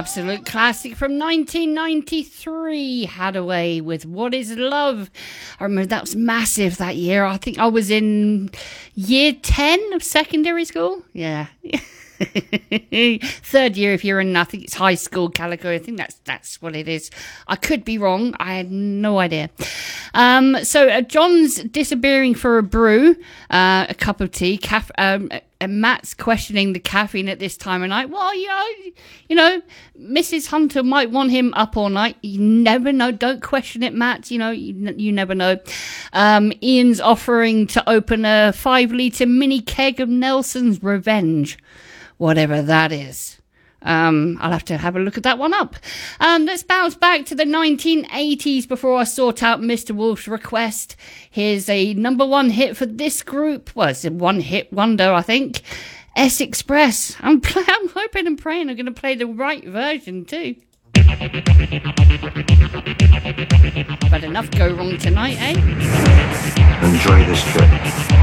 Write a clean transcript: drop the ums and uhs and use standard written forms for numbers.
Absolute classic from 1993, Hadaway with What Is Love. I remember that was massive that year. I think I was in year 10 of secondary school. Yeah. Third year if you're in, I think it's high school, Calico. I think that's what it is. I could be wrong. I had no idea. So John's disappearing for a brew, a cup of tea. And Matt's questioning the caffeine at this time of night. Well, you know, Mrs. Hunter might want him up all night. You never know. Don't question it, Matt. You know, you never know. Ian's offering to open a 5-litre mini keg of Nelson's Revenge, whatever that is. I'll have to have a look at that one up. Let's bounce back to the 1980s before I sort out Mr. Wolf's request. Here's a number one hit for this group. Well, it's a one-hit wonder, I think. S Express. I'm hoping and praying I'm going to play the right version too. But enough go wrong tonight, eh? Enjoy this trip.